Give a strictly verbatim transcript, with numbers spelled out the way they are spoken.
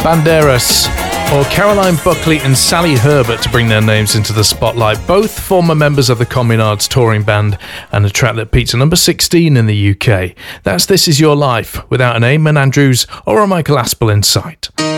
Banderas, or Caroline Buckley and Sally Herbert to bring their names into the spotlight, both former members of the Communards touring band, and a track that peaked at number sixteen in the U K. That's This Is Your Life, without an Eamon Andrews or a Michael Aspel in sight.